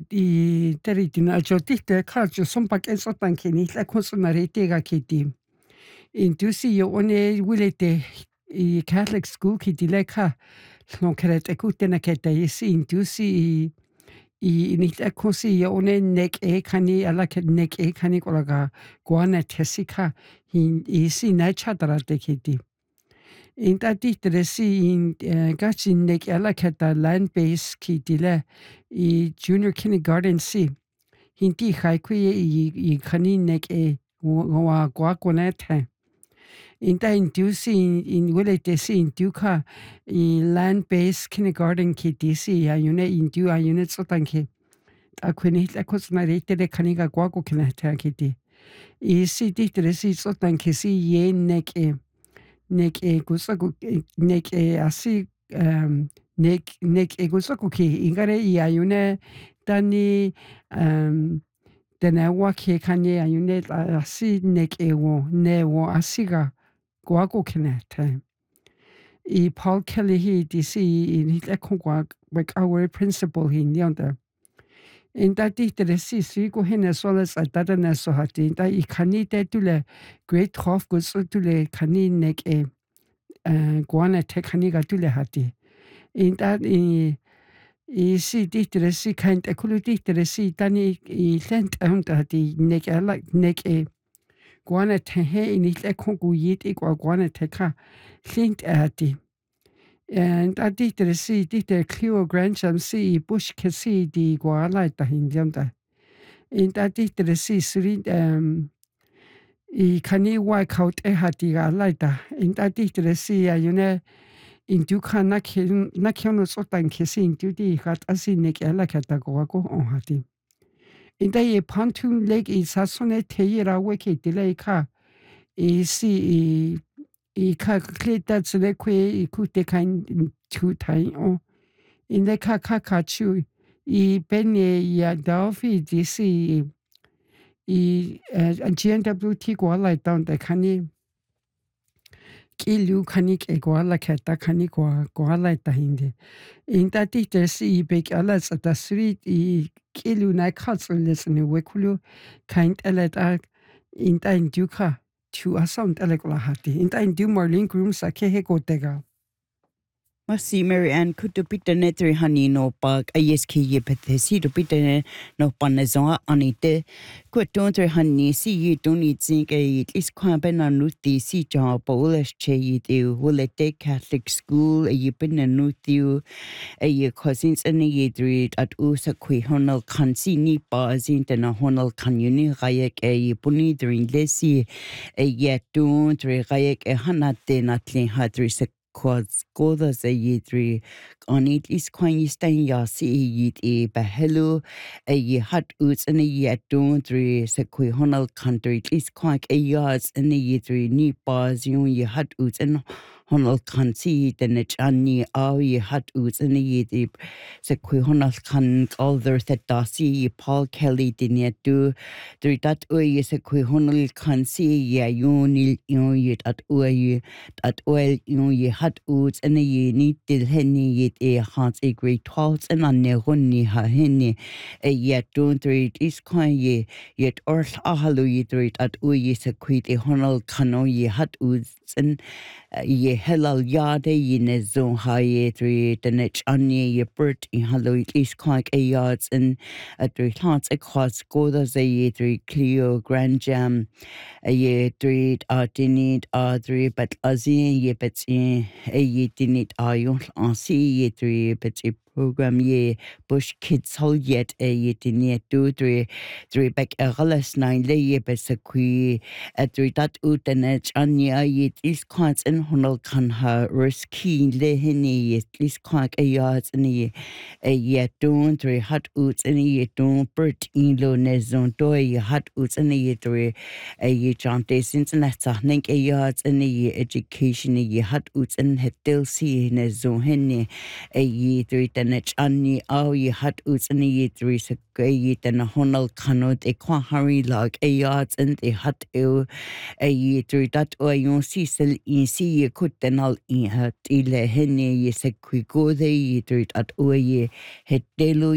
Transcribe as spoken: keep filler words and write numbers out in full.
I teritina jotite kajo sompake sotankini la consonarete kiti. Indusi yo one wilete I Catholic school kitileka non kerete kutena keta isi indusi I nita kosi yo one nek e kani ala ke nek e kani koraga guana tesika in isi nacha darate kiti. In that ditresi in gachi nek ala keta land base kitile I junior kindergarten si. Hindi haikui I kani nek e wa guaconete. In the inducing in willetesi in duka I land based kindergarten kitisi a unit in du a unit sotanke. A quinit a cosmarete de caniga guaco canata kitty. I see ditresi sotanke si ye nek e nek e gusaku nek e asi um nek nek e gusakuki ingare I a unit dani um Denawa ke kanye a unit asi nek e wo ne wo asiga guaco canata. I Paul Kelly he D C in his econquag like our principal he yonder. In that ditresi sigo hen as well as a dadana so hati that I canite to le great half goods to le cani nek e guana tekaniga to le hati. In that I I see ditresi kind ekulu ditresi tani I sent out hati nek a like nek e guana tehe in his econgu yit equa guana teka sent hati. And I did the see did the Cleo grandson see bush kasi di guala tahinjamda. In that did the see sweet um I kani wa kaut e hati galaita. In that did the see a yune in duka nakin nakiano sotan kissing duty hat asinik elakata goago on hati. In the ye pontoon lake is sasone teira wiki delay ka. I see I calculate that's the way I could take in two time. In the Kakachu, I Benny ya Delphi D C I G N W T Guala down the Kani Kilu Kanik Eguala Kata Kanikwa Guala Tahinde. In that detail, see big alas at the street I Kilu Nakatsu listen in Wekulu kind elet in time duka. To a sound elegla hati. In time do Marlene grooms a kehegotega. Masi Mary Ann could to pita netri honey no pag a yes key ye petesi to pita no panazon anite. Quit don't honey see you don't need think a at least quaben on nuti see job polish che you will it take Catholic school a yipin and nuti a ye cousins and a ye dread at usa qui honal can see ni bars into a honal can uni rayak a puni during lessy a yet don't rayak a hanate natling hadri Quads godas a yidri on it is quite you stain ya see yit e behelu a ye hut oots and a yet don't re sequi honal country at least quite a yards and a yidri ni bars you ye hut oots and honal can see then it anni all ye hut oots and a yidri sequi honal can all there that dasi Paul Kelly didn't do three that way sequi honal can see ya you nil you yet at way at oil you ye hat oots and a ye need till henny yet a hearts a great twelves and on ne runny ha henny a yet don't read is quite ye yet earth a hallow ye read at o ye sequit a honal cano ye hat oots and ye hellal yard a ye ne zone high ye three the net on ye bird in hallow it is quite a yards and at three hearts across go as a ye three Cleo grand jam a ye three a dinit a three but as ye bets in a ye dinit a yon on see ye three but a program ye bush kids hol yet a ye dinit two three three back a galas nine lay ye bets a qui at three that ut and edge on ye it is quite and honol can ha risky lay henny at least quite a yards and ye a ye don't three hot oots and ye don't bird in low nezon doy hot oots and ye three a ye jante since and that's a nink a yards and ye education ye hot oots and het del see nezon henny a ye three tenach anni au ye hot oots and ye three se ye ten a honal canot a qua harry log a yards and a hot ew a ye three that o yon see sel in see ye could then all in hat ile henny ye se qui go they ye three at o ye het delu